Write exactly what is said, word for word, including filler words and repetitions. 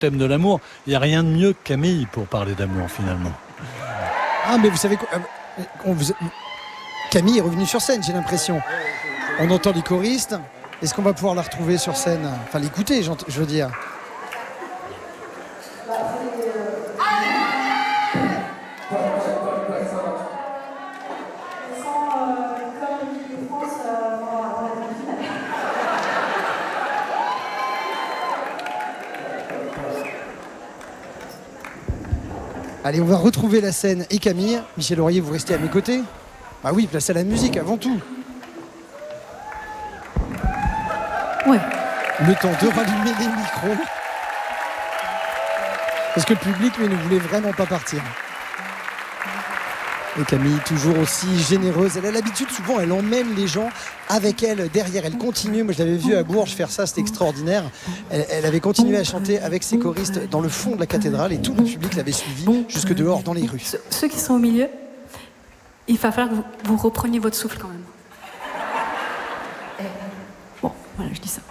thème de l'amour. Il n'y a rien de mieux que Camille pour parler d'amour, finalement. Ah, mais vous savez quoi, on vous... Camille est revenue sur scène, j'ai l'impression. On entend les choristes. Est-ce qu'on va pouvoir la retrouver sur scène? Enfin, l'écouter, je veux dire. Allez, on va retrouver la scène et Camille. Michel Laurier, vous restez à mes côtés? Ah oui, placez la musique avant tout. Ouais. Le temps de rallumer les micros. Parce que le public, lui, ne voulait vraiment pas partir. Et Camille, toujours aussi généreuse. Elle a l'habitude, souvent, elle emmène les gens avec elle derrière. Elle continue. Moi, je l'avais vu à Bourges faire ça, c'était extraordinaire. Elle, elle avait continué à chanter avec ses choristes dans le fond de la cathédrale et tout le public l'avait suivi jusque dehors dans les rues. Ceux, ceux qui sont au milieu, il va falloir que vous, vous repreniez votre souffle quand même. Bon, voilà, je dis ça.